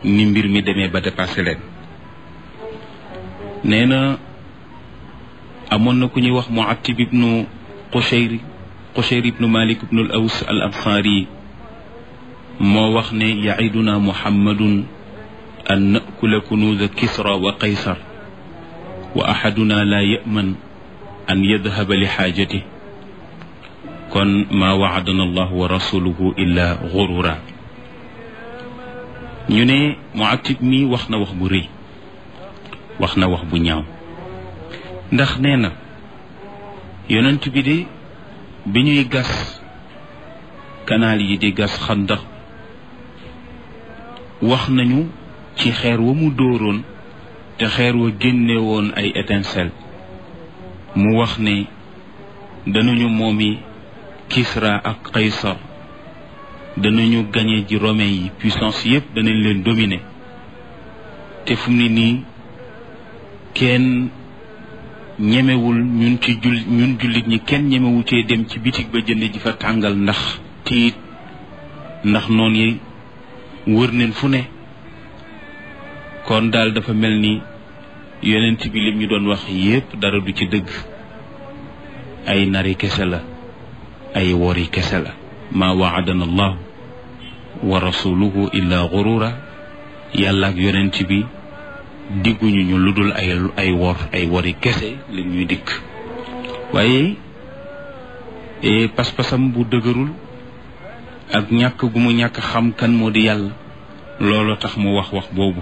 ni mbir mi demee ba dépassé leen. nee na amoon na ku ñuy wax Muattib ibnu Qushayr ibnu Malik ibnu al Aws al Ansaari moo wax ne yaiduna Muhammadun an nakula kunuuza Kisra wa Qaysar wa ahaduna la yaman an yadhaba li xaajati kon maa waadana allahu wa rasuluhu illa gurura. ñu ne Muattib mi wax na wax bu rëy, wax na wax bu ñaaw, ndax nee na yonent bi de bi ñuy gas kanaal yi di gas xandax wax nañu ci xeer wa mu dóoroon te xeer wa génne woon ay étincelle mu wax ne danañu moomi Kisra ak Qaysar, danañu gañe ji romain yi, puissance yépp danañ leen dominer, te fu mu ne nii kenn ñemewul ñun jullit ñi kenn ñemewu cee dem ci bitig ba jënd ji fa tàngal ndax tiit, ndax noon yi wër neen fu ne. kon daal dafa mel ni yonent bi lim ñu doon wax yépp dara du ci dëgg, ay nari kese la, ay wori kese la. maa waadana allahu wa rasuluhu illa gurura. yàlla ak yonent bi digguñu ñu lu dul ay wori kese li ñuy dikk. waaye pas-pasam bu dëgërul ak ñàkk gu mu ñàkk xam kan moo di yàlla, loolu tax mu wax boobu.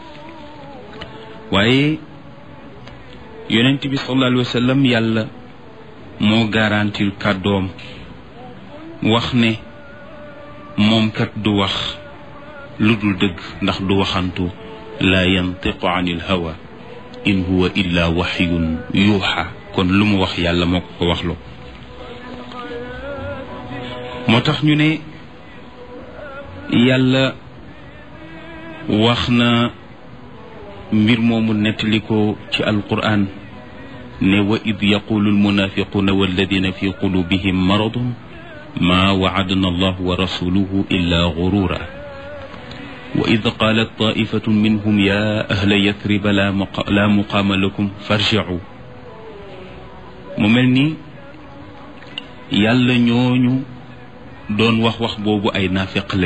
waaye yonent bi sallallahu alayhi wa sallam yàlla moo garantil kàddoom wax ne moom kat du wax lu dul dëgg, ndax du waxantu. laa yantiqu anil hawa in huwa illa waxyun yuuxa. kon lu mu wax yàlla moo ko waxloo. moo tax ñu ne yàlla wax na mbir moomu nettali ko ci alquran ne wa id yaqulu almunafiquna walladina fi qulubihim maradun ma waadana allahu wa rasuluhu illa gurura wa id qalat taifatun minhum ya ahla yathriba la muqaama lakum farji'u. mu mel ni yàlla ñooñu doon wax boobu ay naafiq